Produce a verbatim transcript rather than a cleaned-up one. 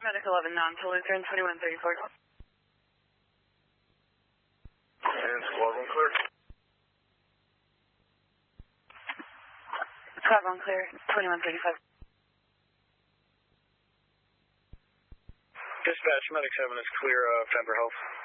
Medic eleven, non-to Lutheran, twenty-one thirty-four. And squad one clear. Squad one clear, twenty-one thirty-five. Dispatch, Medic seven is clear of Denver Health.